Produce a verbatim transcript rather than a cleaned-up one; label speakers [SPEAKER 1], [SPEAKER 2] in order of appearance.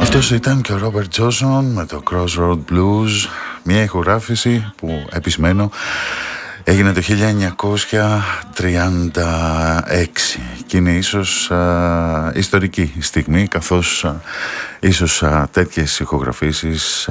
[SPEAKER 1] Αυτός ήταν και ο Ρόμπερτ Τζόνσον με το Crossroad Blues, μια ηχογράφηση που, επισμένω, έγινε το χίλια εννιακόσια τριάντα έξι και είναι ίσως α, ιστορική στιγμή, καθώς α, ίσως α, τέτοιες ηχογραφήσεις